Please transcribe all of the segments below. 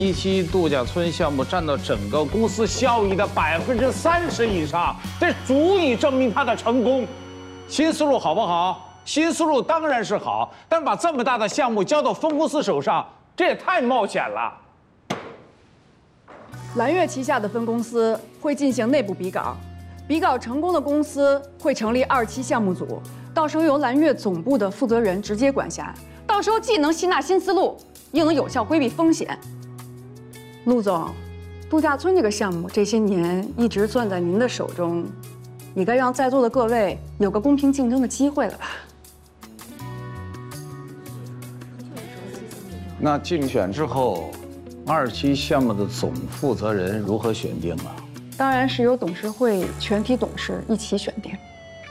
一期度假村项目占到整个公司效益的30%以上，这足以证明它的成功。新思路好不好？新思路当然是好，但把这么大的项目交到分公司手上，这也太冒险了。 蓝月旗下的分公司会进行内部比稿，比稿成功的公司会成立2期项目组，到时候由蓝月总部的负责人直接管辖，到时候既能吸纳新思路，又能有效规避风险。陆总，度假村这个项目这些年一直攥在您的手中，也该让在座的各位有个公平竞争的机会了吧？ 那竞选之后，2期项目的总负责人如何选定啊？ 当然是由董事会全体董事一起选定。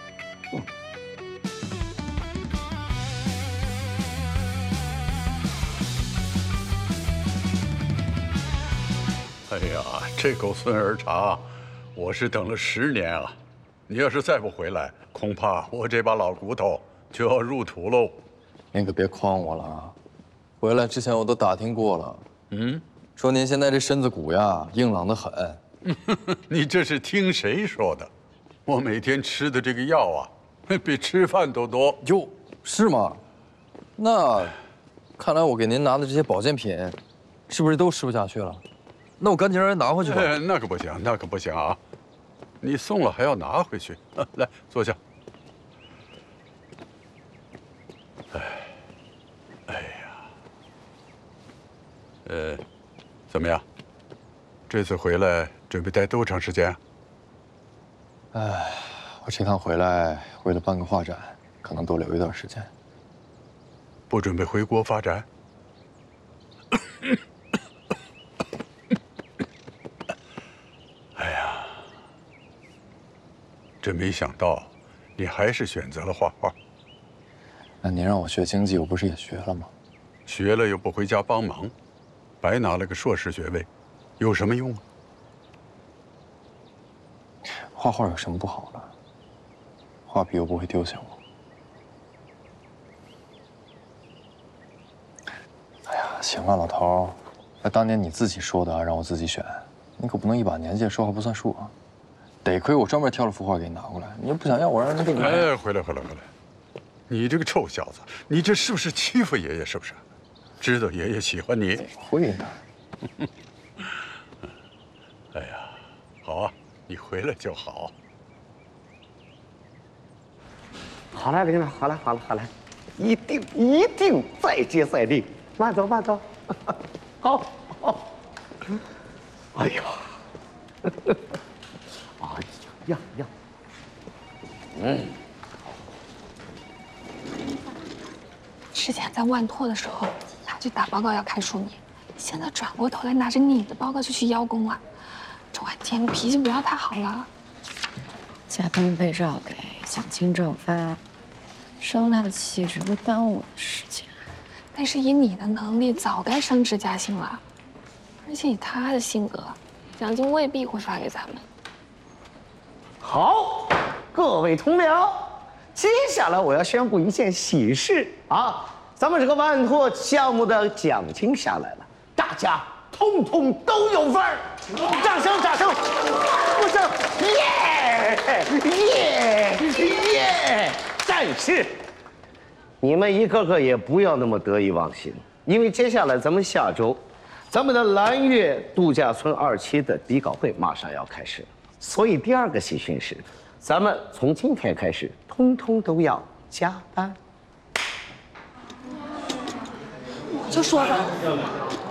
哎呀，这口孙儿茶，我是等了10年啊！你要是再不回来，恐怕我这把老骨头就要入土喽。 您可别诓我了啊！回来之前我都打听过了，说您现在这身子骨呀，硬朗得很。 你这是听谁说的？我每天吃的这个药啊，比吃饭都多。 哟，是吗？那看来我给您拿的这些保健品，是不是都吃不下去了？那我赶紧让人拿回去吧。 那可不行，那可不行啊！你送了还要拿回去。来，坐下。哎呀，怎么样？这次回来准备待多长时间？ 哎，我这趟回来为了办个画展，可能多留一段时间。 不准备回国发展？哎呀，真没想到，你还是选择了画画。 那您让我学经济，我不是也学了吗？ 学了又不回家帮忙，白拿了个硕士学位，有什么用啊？ 画画有什么不好的？画笔又不会丢下我。哎呀，行了，老头儿，那当年你自己说的让我自己选，你可不能一把年纪说话不算数啊！得亏我专门挑了幅画给你拿过来，你又不想要我让人给你。 哎，回来！你这个臭小子，你这是不是欺负爷爷？是不是？知道爷爷喜欢你？ 会呢。 哎呀，好啊，你回来就好。 好了，领导，好了，一定再接再厉。慢走。好。哎呀，呀， 之前在万拓的时候，他去打报告要开除你，现在转过头来拿着你的报告就去邀功了。周婉婷，你脾气不要太好了。 加班被照给，奖金照发，伤他的气质不耽误我的时间。 但是以你的能力，早该升职加薪了。而且以他的性格，奖金未必会发给咱们。 好，各位同僚，接下来我要宣布一件喜事啊！咱们这个万拓项目的奖金下来了，大家通通都有份儿！掌声！鼓声！耶！但是你们一个个也不要那么得意忘形，因为接下来咱们下周，咱们的蓝月度假村2期的比稿会马上要开始了，所以第2个喜讯是，咱们从今天开始，通通都要加班。 我就说吧。